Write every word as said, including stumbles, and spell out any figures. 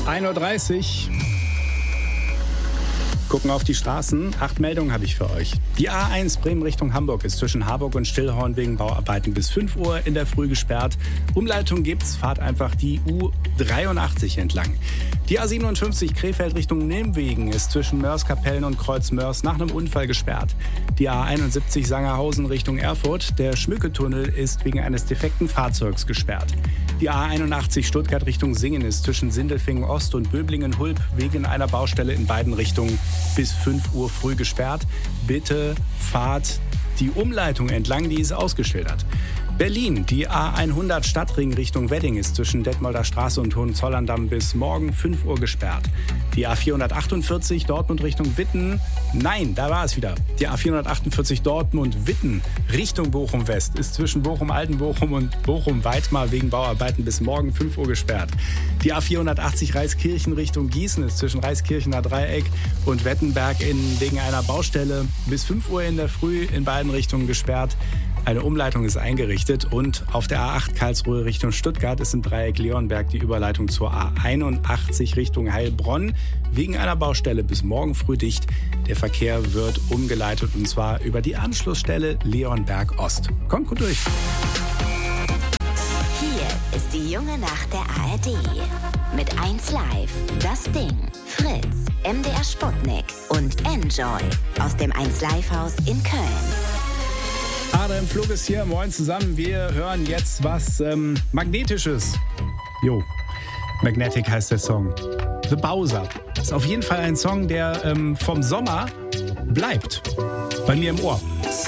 ein Uhr dreißig. Gucken auf die Straßen. Acht Meldungen habe ich für euch. Die A eins Bremen Richtung Hamburg ist zwischen Harburg und Stillhorn wegen Bauarbeiten bis fünf Uhr in der Früh gesperrt. Umleitung gibt's, fahrt einfach die U dreiundachtzig entlang. Die A siebenundfünfzig Krefeld Richtung Nilmwegen ist zwischen Mörs-Kapellen und Kreuz-Mörs nach einem Unfall gesperrt. Die A einundsiebzig Sangerhausen Richtung Erfurt. Der Schmücketunnel ist wegen eines defekten Fahrzeugs gesperrt. Die A einundachtzig Stuttgart Richtung Singen ist zwischen Sindelfingen Ost und Böblingen-Hulb wegen einer Baustelle in beiden Richtungen bis fünf Uhr früh gesperrt. Bitte fahrt die Umleitung entlang, die ist ausgeschildert. Berlin, die A hundert Stadtring Richtung Wedding ist zwischen Detmolder Straße und Hohenzollern-Damm bis morgen fünf Uhr gesperrt. Die A vierhundertachtundvierzig Dortmund Richtung Witten, nein, da war es wieder. Die A vierhundertachtundvierzig Dortmund-Witten Richtung Bochum-West ist zwischen Bochum-Altenbochum und Bochum-Weitmar wegen Bauarbeiten bis morgen fünf Uhr gesperrt. Die A vierhundertachtzig Reiskirchen Richtung Gießen ist zwischen Reiskirchener Dreieck und Wettenberg in, wegen einer Baustelle bis fünf Uhr in der Früh in beiden Richtungen gesperrt. Eine Umleitung ist eingerichtet und auf der A acht Karlsruhe Richtung Stuttgart ist im Dreieck Leonberg die Überleitung zur A einundachtzig Richtung Heilbronn wegen einer Baustelle bis morgen früh dicht. Der Verkehr wird umgeleitet und zwar über die Anschlussstelle Leonberg Ost. Kommt gut durch. Hier ist die junge Nacht der A R D. Mit eins Live, Das Ding, Fritz, M D R Sputnik und Enjoy aus dem eins Live Haus in Köln. Adrian Flug ist hier, moin zusammen. Wir hören jetzt was ähm, Magnetisches. Jo, Magnetic heißt der Song. The Bowser. Ist auf jeden Fall ein Song, der ähm, vom Sommer bleibt. Bei mir im Ohr.